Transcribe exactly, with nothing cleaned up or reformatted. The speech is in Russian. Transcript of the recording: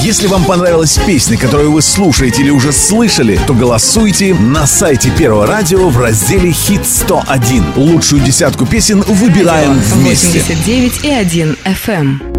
Если вам понравилась песня, которую вы слушаете или уже слышали, то голосуйте на сайте Первого радио в разделе «Хит сто один». Лучшую десятку песен выбираем вместе. восемьдесят девять и один эф эм.